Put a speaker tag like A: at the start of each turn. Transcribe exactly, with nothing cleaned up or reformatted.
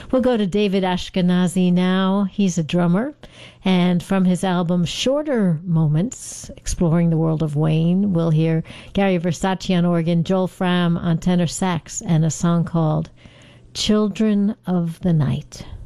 A: We'll go to David Ashkenazi now. He's a drummer. And from his album Shorter Moments, Exploring the World of Wayne, we'll hear Gary Versace on organ, Joel Fram on tenor sax, and a song called Children of the Night.